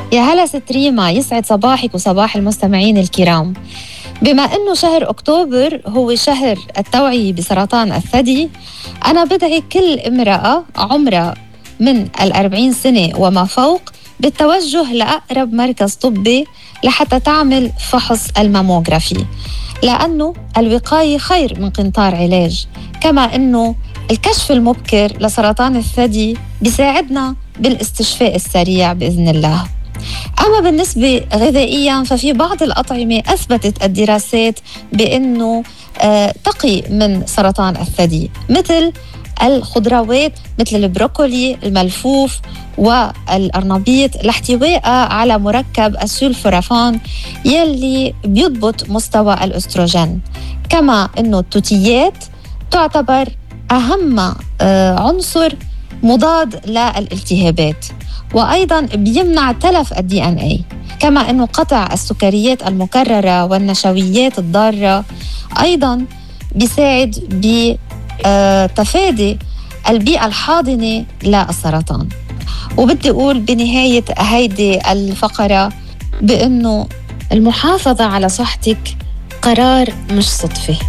يا هلا ست ريما، يسعد صباحك وصباح المستمعين الكرام. بما أنه شهر أكتوبر هو شهر التوعية بسرطان الثدي، أنا بدعي كل امرأة عمرها من 40 سنة وما فوق بالتوجه لأقرب مركز طبي لحتى تعمل فحص الماموغرافي، لأنه الوقاية خير من قنطار علاج. كما أنه الكشف المبكر لسرطان الثدي بيساعدنا بالاستشفاء السريع بإذن الله. أما بالنسبة غذائياً ففي بعض الأطعمة أثبتت الدراسات بأنه تقي من سرطان الثدي، مثل الخضروات مثل البروكولي الملفوف والأرنبيط لاحتوائها على مركب السولفورافان يلي بيضبط مستوى الأستروجين. كما أنه التوتيات تعتبر أهم عنصر مضاد للالتهابات، وأيضاً بيمنع تلف DNA. كما أنه قطع السكريات المكررة والنشويات الضارة أيضاً بيساعد بتفادي البيئة الحاضنة للسرطان. وبدي أقول بنهاية هيدي الفقرة بأنه المحافظة على صحتك قرار مش صدفة.